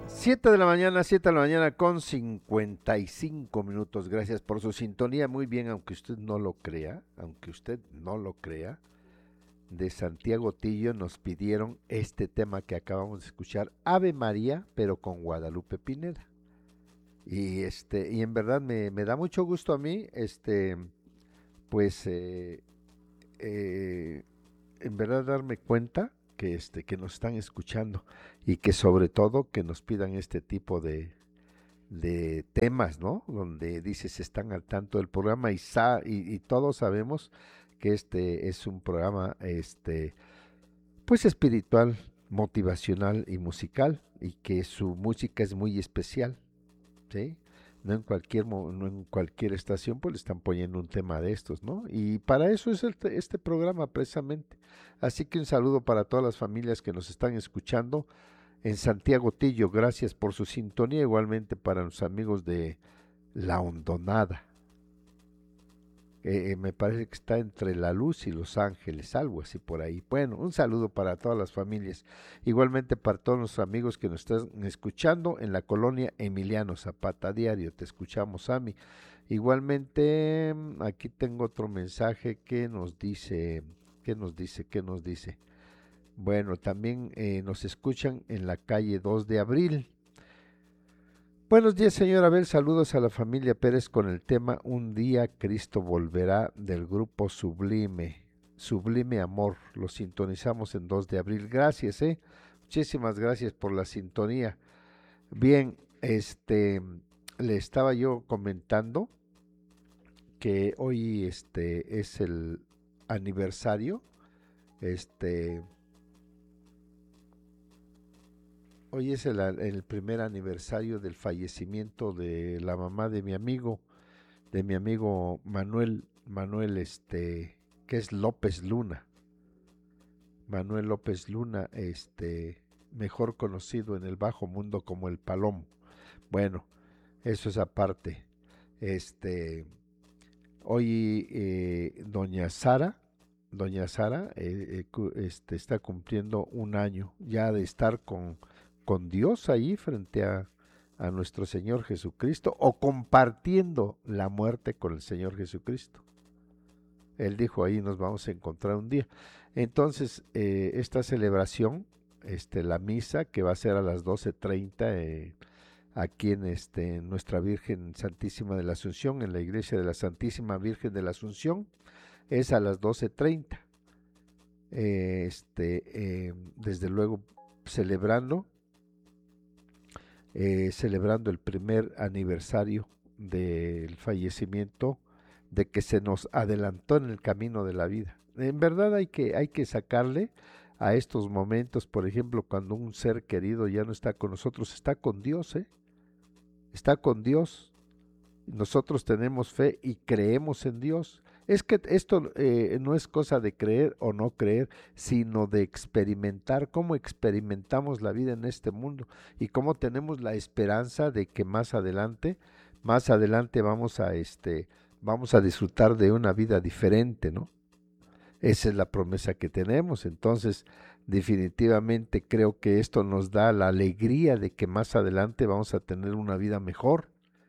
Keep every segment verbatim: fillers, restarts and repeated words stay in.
Siete de la mañana, siete de la mañana con cincuenta y cinco minutos. Gracias por su sintonía. Muy bien, aunque usted no lo crea, aunque usted no lo crea, de Santiago Tillo nos pidieron este tema que acabamos de escuchar, Ave María, pero con Guadalupe Pineda. Y este, y en verdad me, me da mucho gusto a mí, este, pues, eh, eh, en verdad darme cuenta que este, que nos están escuchando y que sobre todo que nos pidan este tipo de, de temas, ¿no? Donde dices están al tanto del programa y, sa y, y todos sabemos que este es un programa, este, pues espiritual, motivacional y musical y que su música es muy especial, ¿sí? No en cualquier mo- no en cualquier estación pues le están poniendo un tema de estos, ¿no? Y para eso es el te- este programa precisamente. Así que un saludo para todas las familias que nos están escuchando en Santiago Tillo, gracias por su sintonía, igualmente para los amigos de La Hondonada. Eh, eh, me parece que está entre La Luz y Los Ángeles, algo así por ahí. Bueno, un saludo para todas las familias, igualmente para todos los amigos que nos están escuchando en la colonia Emiliano Zapata Diario. Te escuchamos, Ami. Igualmente, mm, aquí tengo otro mensaje que nos dice, ¿qué nos dice? ¿Qué nos dice? Bueno, también eh, nos escuchan en la calle dos de abril. Buenos días, señor Abel. Saludos a la familia Pérez con el tema Un día Cristo volverá del grupo Sublime. Sublime Amor. Lo sintonizamos en dos de abril. Gracias, eh. Muchísimas gracias por la sintonía. Bien, este le estaba yo comentando que hoy este es el aniversario. Este Hoy es el, el primer aniversario del fallecimiento de la mamá de mi amigo, de mi amigo Manuel, Manuel este, que es López Luna, Manuel López Luna, este, mejor conocido en el bajo mundo como el Palomo. Bueno, eso es aparte. Este, hoy eh, doña Sara, doña Sara, eh, eh, este, está cumpliendo un año ya de estar con, con Dios ahí frente a, a nuestro Señor Jesucristo o compartiendo la muerte con el Señor Jesucristo. Él dijo, ahí nos vamos a encontrar un día. Entonces, eh, esta celebración, este, la misa, que va a ser a las doce treinta, eh, aquí en este, nuestra Virgen Santísima de la Asunción, en la iglesia de la Santísima Virgen de la Asunción, es a las doce treinta. Eh, este, eh, desde luego, celebrando, eh, celebrando el primer aniversario del fallecimiento de que se nos adelantó en el camino de la vida. En verdad hay que, hay que sacarle a estos momentos, por ejemplo, cuando un ser querido ya no está con nosotros, está con Dios, ¿eh? Está con Dios. Nosotros tenemos fe y creemos en Dios. Es que esto eh, no es cosa de creer o no creer, sino de experimentar cómo experimentamos la vida en este mundo y cómo tenemos la esperanza de que más adelante, más adelante vamos a este, vamos a disfrutar de una vida diferente, ¿no? Esa es la promesa que tenemos. Entonces, definitivamente creo que esto nos da la alegría de que más adelante vamos a tener una vida mejor.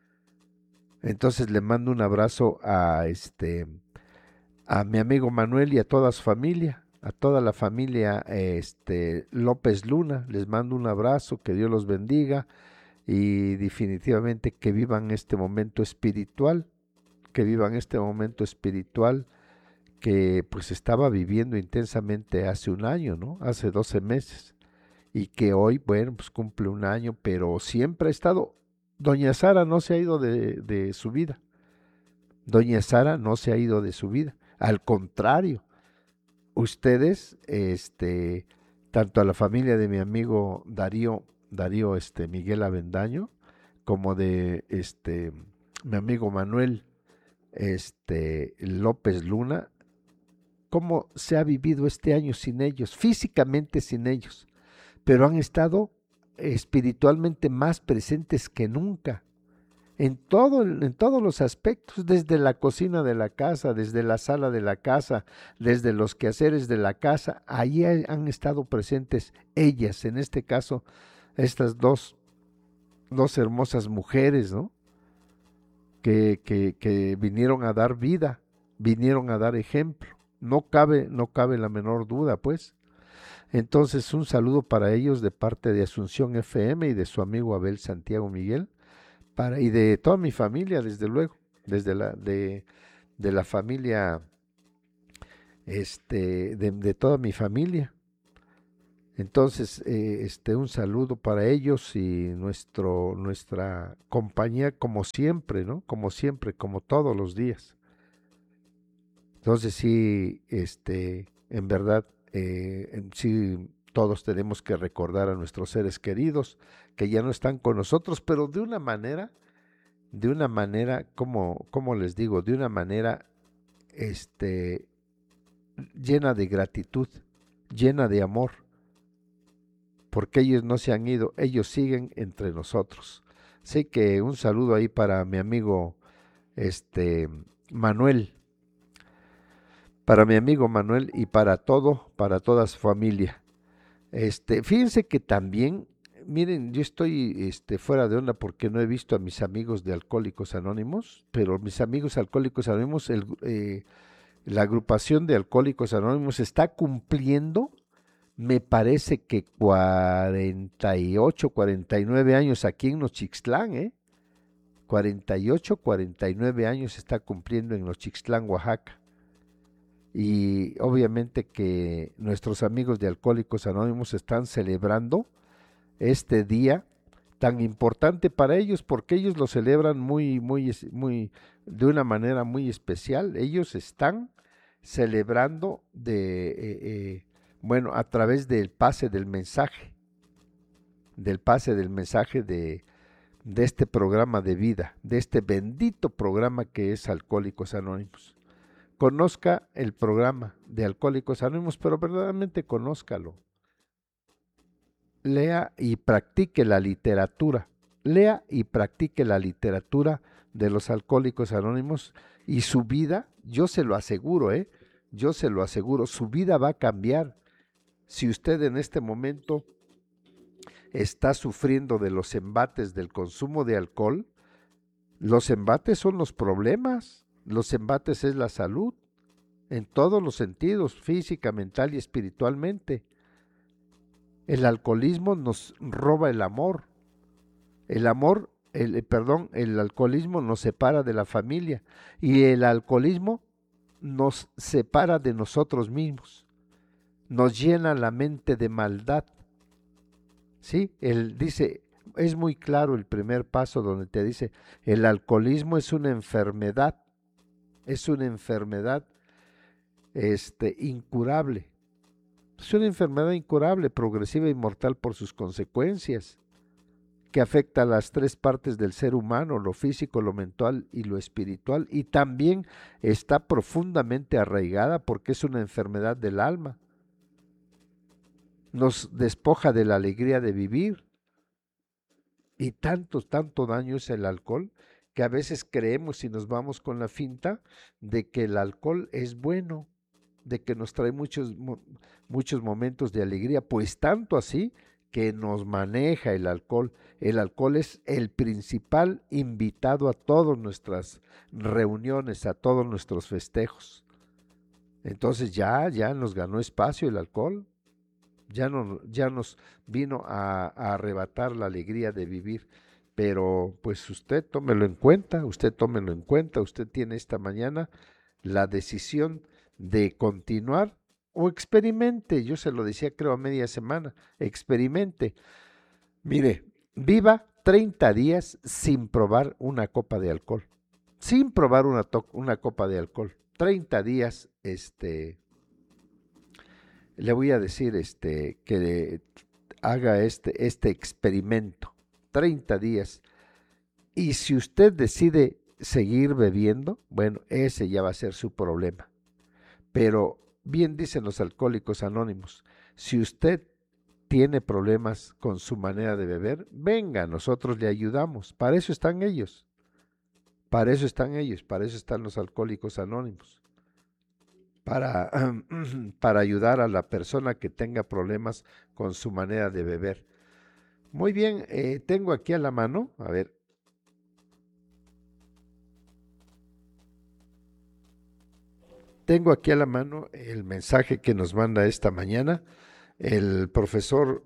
Entonces le mando un abrazo a este a mi amigo Manuel y a toda su familia, a toda la familia este López Luna, les mando un abrazo, que Dios los bendiga y definitivamente que vivan este momento espiritual, que vivan este momento espiritual que pues estaba viviendo intensamente hace un año, ¿no? Hace doce meses y que hoy, bueno, pues cumple un año, pero siempre ha estado. Doña Sara no se ha ido de, de su vida. Doña Sara no se ha ido de su vida. Al contrario, ustedes, este, tanto a la familia de mi amigo Darío, Darío, este, Miguel Avendaño, como de, este, mi amigo Manuel, este, López Luna, cómo se ha vivido este año sin ellos, físicamente sin ellos, pero han estado espiritualmente más presentes que nunca en todo, en todos los aspectos, desde la cocina de la casa, desde la sala de la casa, desde los quehaceres de la casa, ahí han estado presentes ellas, en este caso, estas dos, dos hermosas mujeres, ¿no? Que, que, que vinieron a dar vida, vinieron a dar ejemplo. No cabe, no cabe la menor duda, pues. Entonces, un saludo para ellos de parte de Asunción F M y de su amigo Abel Santiago Miguel, para, y de toda mi familia, desde luego, desde la, de, de la familia, este, de, de toda mi familia. Entonces, eh, este, un saludo para ellos y nuestro, nuestra compañía como siempre, ¿no? Como siempre, como todos los días. Entonces, sí, este, en verdad, eh, en- sí, todos tenemos que recordar a nuestros seres queridos que ya no están con nosotros, pero de una manera, de una manera, como, como les digo, de una manera, este, llena de gratitud, llena de amor, porque ellos no se han ido, ellos siguen entre nosotros. Así que un saludo ahí para mi amigo este Manuel, para mi amigo Manuel y para todo, para toda su familia. Este, fíjense que también, miren, yo estoy este, fuera de onda porque no he visto a mis amigos de Alcohólicos Anónimos, pero mis amigos Alcohólicos Anónimos, el, eh, la agrupación de Alcohólicos Anónimos está cumpliendo, me parece que cuarenta y ocho, cuarenta y nueve años aquí en Nochixtlán, ¿eh? cuarenta y ocho, cuarenta y nueve años está cumpliendo en Nochixtlán, Oaxaca. Y obviamente que nuestros amigos de Alcohólicos Anónimos están celebrando este día tan importante para ellos porque ellos lo celebran muy, muy, muy, de una manera muy especial. Ellos están celebrando de, eh, eh, bueno, a través del pase del mensaje, del pase del mensaje de, de este programa de vida, de este bendito programa que es Alcohólicos Anónimos. Conozca el programa de Alcohólicos Anónimos, pero verdaderamente conózcalo. Lea y practique la literatura. Lea y practique la literatura de los Alcohólicos Anónimos y su vida, yo se lo aseguro, ¿eh? Yo se lo aseguro, su vida va a cambiar. Si usted en este momento está sufriendo de los embates del consumo de alcohol, los embates son los problemas, los embates es la salud, en todos los sentidos, física, mental y espiritualmente. El alcoholismo nos roba el amor. El amor, el, perdón, el alcoholismo nos separa de la familia y el alcoholismo nos separa de nosotros mismos. Nos llena la mente de maldad. ¿Sí? Él dice, es muy claro el primer paso donde te dice, el alcoholismo es una enfermedad, es una enfermedad este, incurable. Es una enfermedad incurable, progresiva y mortal por sus consecuencias, que afecta a las tres partes del ser humano, lo físico, lo mental y lo espiritual, y también está profundamente arraigada porque es una enfermedad del alma. Nos despoja de la alegría de vivir, y tanto, tanto daño es el alcohol, que a veces creemos y nos vamos con la finta de que el alcohol es bueno, de que nos trae muchos, muchos momentos de alegría, pues tanto así que nos maneja el alcohol. El alcohol es el principal invitado a todas nuestras reuniones, a todos nuestros festejos. Entonces ya, ya nos ganó espacio el alcohol, ya, no, ya nos vino a, a arrebatar la alegría de vivir. Pero pues usted tómelo en cuenta, usted tómelo en cuenta, usted tiene esta mañana la decisión de continuar o experimente, yo se lo decía creo a media semana, experimente. Mire, viva treinta días sin probar una copa de alcohol, sin probar una, una copa de alcohol, treinta días, este, le voy a decir este, que haga este, este experimento, treinta días, y si usted decide seguir bebiendo, bueno, ese ya va a ser su problema. Pero bien dicen los alcohólicos anónimos, si usted tiene problemas con su manera de beber, venga, nosotros le ayudamos. Para eso están ellos. Para eso están ellos, para eso están los alcohólicos anónimos. Para, para ayudar a la persona que tenga problemas con su manera de beber. Muy bien, eh, tengo aquí a la mano, a ver, tengo aquí a la mano el mensaje que nos manda esta mañana el profesor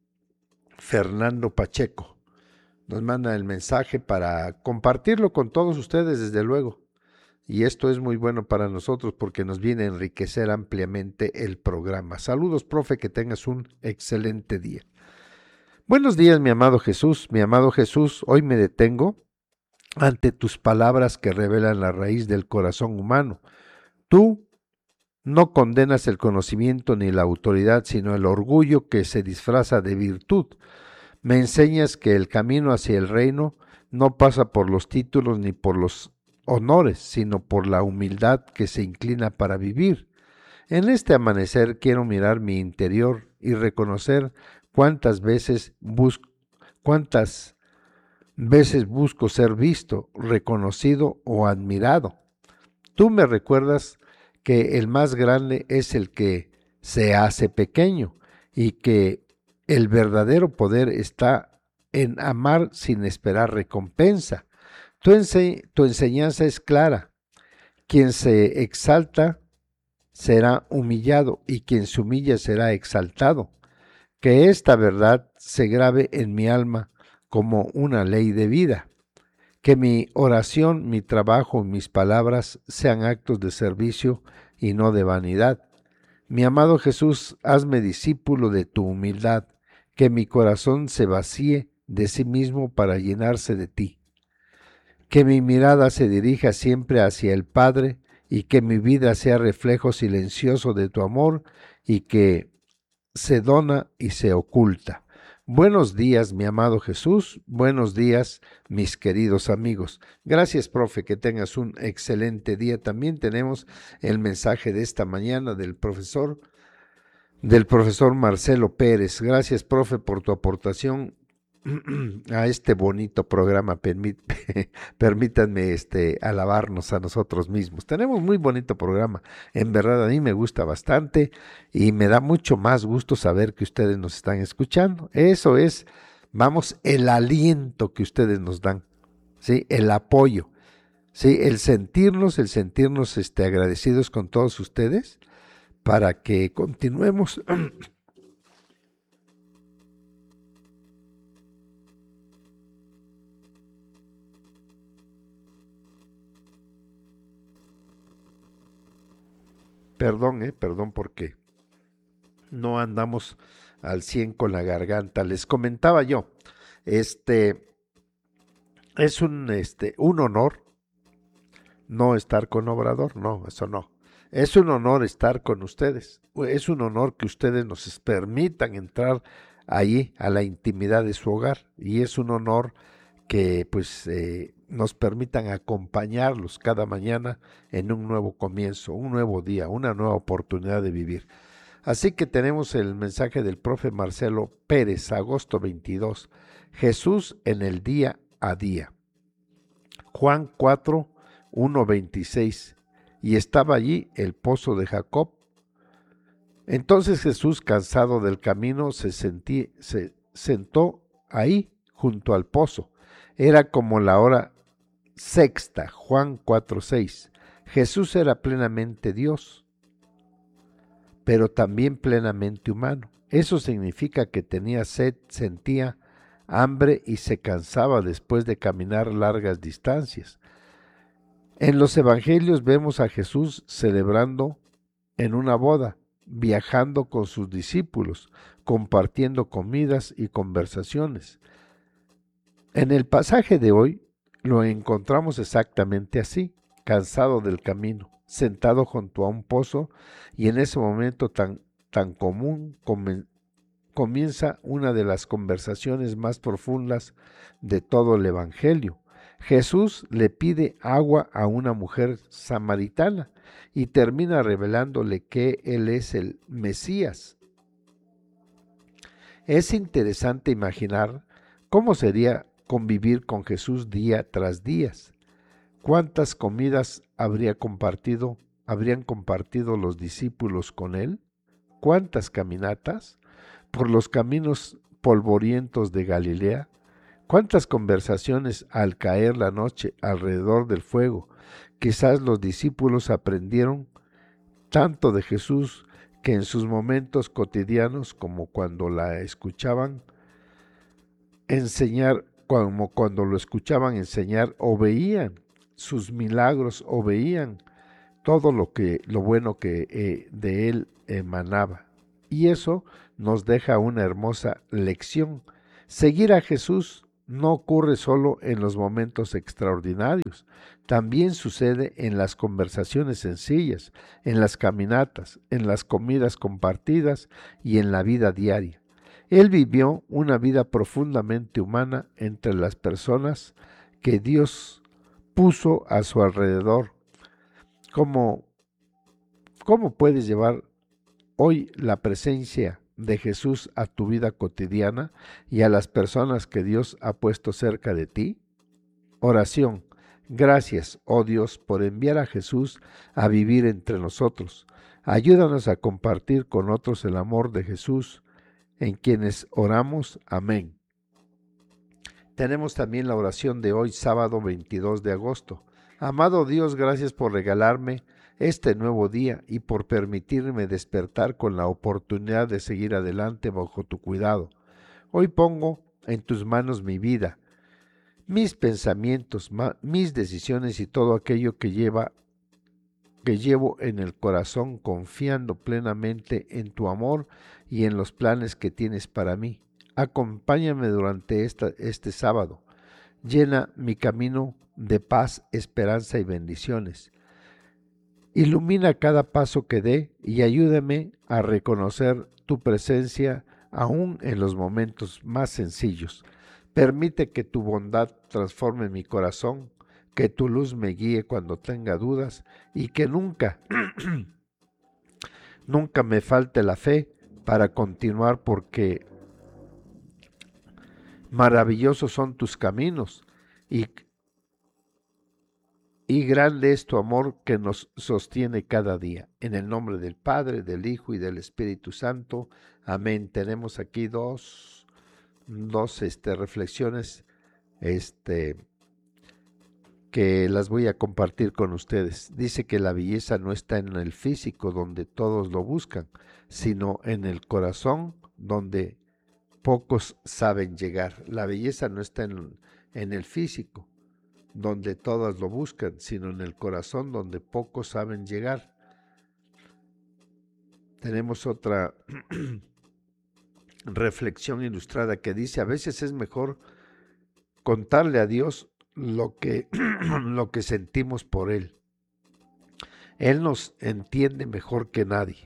Fernando Pacheco. Nos manda el mensaje para compartirlo con todos ustedes, desde luego. Y esto es muy bueno para nosotros porque nos viene a enriquecer ampliamente el programa. Saludos, profe, que tengas un excelente día. Buenos días, mi amado Jesús. Mi amado Jesús, hoy me detengo ante tus palabras que revelan la raíz del corazón humano. Tú no condenas el conocimiento ni la autoridad, sino el orgullo que se disfraza de virtud. Me enseñas que el camino hacia el reino no pasa por los títulos ni por los honores, sino por la humildad que se inclina para vivir. En este amanecer quiero mirar mi interior y reconocer cuántas veces busco, cuántas veces busco ser visto, reconocido o admirado. Tú me recuerdas que el más grande es el que se hace pequeño y que el verdadero poder está en amar sin esperar recompensa. Tu, ense tu enseñanza es clara. Quien se exalta será humillado y quien se humilla será exaltado. Que esta verdad se grabe en mi alma como una ley de vida. Que mi oración, mi trabajo, mis palabras sean actos de servicio y no de vanidad. Mi amado Jesús, hazme discípulo de tu humildad, que mi corazón se vacíe de sí mismo para llenarse de ti. Que mi mirada se dirija siempre hacia el Padre y que mi vida sea reflejo silencioso de tu amor y que se dona y se oculta. Buenos días, mi amado Jesús. Buenos días, mis queridos amigos. Gracias, profe, que tengas un excelente día. También tenemos el mensaje de esta mañana del profesor, del profesor Marcelo Pérez. Gracias, profe, por tu aportación a este bonito programa. Permí permítanme este, alabarnos a nosotros mismos. Tenemos muy bonito programa. En verdad, a mí me gusta bastante y me da mucho más gusto saber que ustedes nos están escuchando. Eso es, vamos, el aliento que ustedes nos dan, ¿sí? El apoyo, ¿sí? El sentirnos, el sentirnos este, agradecidos con todos ustedes para que continuemos perdón, eh, perdón porque no andamos al cien con la garganta. Les comentaba yo, este es un, este, un honor no estar con Obrador, no, eso no. Es un honor estar con ustedes. Es un honor que ustedes nos permitan entrar allí a la intimidad de su hogar y es un honor que pues eh, nos permitan acompañarlos cada mañana en un nuevo comienzo, un nuevo día, una nueva oportunidad de vivir. Así que tenemos el mensaje del profe Marcelo Pérez, agosto veintidós, Jesús en el día a día. Juan cuatro, uno, veintiséis, y estaba allí el pozo de Jacob. Entonces Jesús, cansado del camino, se, sentí, se sentó ahí junto al pozo. Era como la hora sexta, Juan cuatro, seis. Jesús era plenamente Dios, pero también plenamente humano. Eso significa que tenía sed, sentía hambre y se cansaba después de caminar largas distancias. En los evangelios vemos a Jesús celebrando en una boda, viajando con sus discípulos, compartiendo comidas y conversaciones. En el pasaje de hoy lo encontramos exactamente así, cansado del camino, sentado junto a un pozo, y en ese momento tan, tan común comienza una de las conversaciones más profundas de todo el Evangelio. Jesús le pide agua a una mujer samaritana y termina revelándole que Él es el Mesías. Es interesante imaginar cómo sería convivir con Jesús día tras día. ¿Cuántas comidas habría compartido, habrían compartido los discípulos con Él? ¿Cuántas caminatas por los caminos polvorientos de Galilea? ¿Cuántas conversaciones al caer la noche alrededor del fuego? Quizás los discípulos aprendieron tanto de Jesús que en sus momentos cotidianos, como cuando la escuchaban enseñar, como cuando lo escuchaban enseñar, o veían sus milagros, o veían todo lo que, lo bueno que eh, de él emanaba. Y eso nos deja una hermosa lección. Seguir a Jesús no ocurre solo en los momentos extraordinarios, también sucede en las conversaciones sencillas, en las caminatas, en las comidas compartidas y en la vida diaria. Él vivió una vida profundamente humana entre las personas que Dios puso a su alrededor. ¿Cómo, cómo puedes llevar hoy la presencia de Jesús a tu vida cotidiana y a las personas que Dios ha puesto cerca de ti? Oración. Gracias, oh Dios, por enviar a Jesús a vivir entre nosotros. Ayúdanos a compartir con otros el amor de Jesús, en quienes oramos. Amén. Tenemos también la oración de hoy, sábado veintidós de agosto. Amado Dios, gracias por regalarme este nuevo día y por permitirme despertar con la oportunidad de seguir adelante bajo tu cuidado. Hoy pongo en tus manos mi vida, mis pensamientos, ma, mis decisiones y todo aquello que lleva, que llevo en el corazón, confiando plenamente en tu amor y en los planes que tienes para mí. Acompáñame durante esta, este sábado. Llena mi camino de paz, esperanza y bendiciones. Ilumina cada paso que dé y ayúdame a reconocer tu presencia aún en los momentos más sencillos. Permite que tu bondad transforme mi corazón, que tu luz me guíe cuando tenga dudas y que nunca, nunca me falte la fe para continuar, porque maravillosos son tus caminos y Y grande es tu amor que nos sostiene cada día. En el nombre del Padre, del Hijo y del Espíritu Santo. Amén. Tenemos aquí dos, dos este, reflexiones este, que las voy a compartir con ustedes. Dice que la belleza no está en el físico, donde todos lo buscan, sino en el corazón, donde pocos saben llegar. La belleza no está en, en el físico, donde todas lo buscan, sino en el corazón, donde pocos saben llegar. Tenemos otra reflexión ilustrada que dice: a veces es mejor contarle a Dios lo que, lo que sentimos por Él. Él nos entiende mejor que nadie.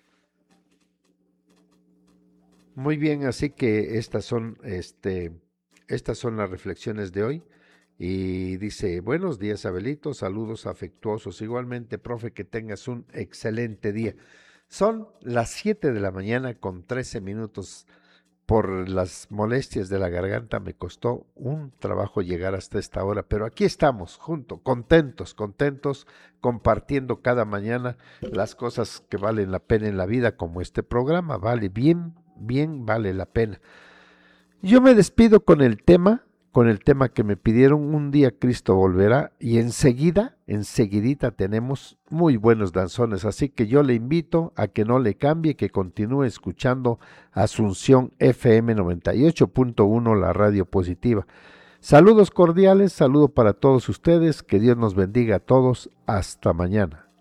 Muy bien, así que estas son, este, estas son las reflexiones de hoy. Y dice: buenos días, Abelito, saludos afectuosos. Igualmente, profe, que tengas un excelente día. Son las siete de la mañana con trece minutos. Por las molestias de la garganta me costó un trabajo llegar hasta esta hora, pero aquí estamos, juntos, contentos, contentos, compartiendo cada mañana las cosas que valen la pena en la vida, como este programa. Vale bien, bien vale la pena. Yo me despido con el tema con el tema que me pidieron: un día Cristo volverá, y enseguida, enseguidita tenemos muy buenos danzones, así que yo le invito a que no le cambie, que continúe escuchando Asunción F M noventa y ocho punto uno, la radio positiva. Saludos cordiales, saludo para todos ustedes, que Dios nos bendiga a todos, hasta mañana.